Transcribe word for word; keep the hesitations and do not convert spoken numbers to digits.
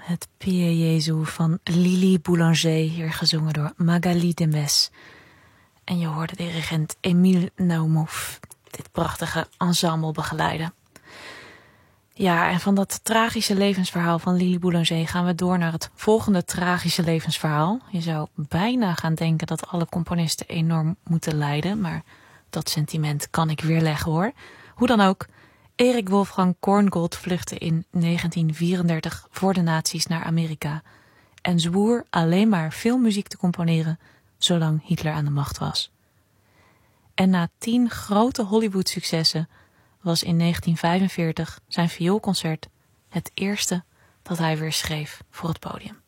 Het Pie Jezu van Lili Boulanger, hier gezongen door Magali Demes. En je hoorde dirigent Emile Naumov dit prachtige ensemble begeleiden. Ja, en van dat tragische levensverhaal van Lili Boulanger gaan we door naar het volgende tragische levensverhaal. Je zou bijna gaan denken dat alle componisten enorm moeten lijden, maar dat sentiment kan ik weerleggen hoor. Hoe dan ook, Erik Wolfgang Korngold vluchtte in negentien vierendertig voor de nazi's naar Amerika en zwoer alleen maar veel muziek te componeren zolang Hitler aan de macht was. En na tien grote Hollywood-successen was in negentien vijfenveertig zijn vioolconcert het eerste dat hij weer schreef voor het podium.